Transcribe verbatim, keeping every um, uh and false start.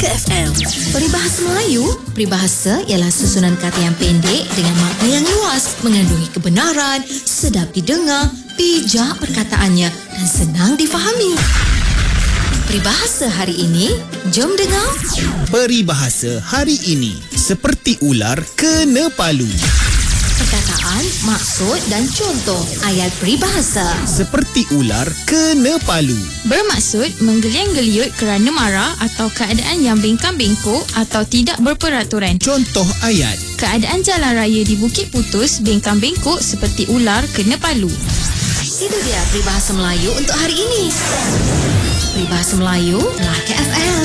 Melaka F M. Peribahasa Melayu, peribahasa ialah susunan kata yang pendek dengan makna yang luas, mengandungi kebenaran, sedap didengar, bijak perkataannya dan senang difahami. Peribahasa hari ini, jom dengar. Peribahasa hari ini, seperti ular kena palu. Perkataan, maksud dan contoh ayat peribahasa. Seperti ular kena palu. Bermaksud menggeliang-geliut kerana marah atau keadaan yang bengkang-bengkok atau tidak berperaturan. Contoh ayat. Keadaan jalan raya di Bukit Putus bengkang-bengkok seperti ular kena palu. Itu dia peribahasa Melayu untuk hari ini. Peribahasa Melayu, Melaka F M.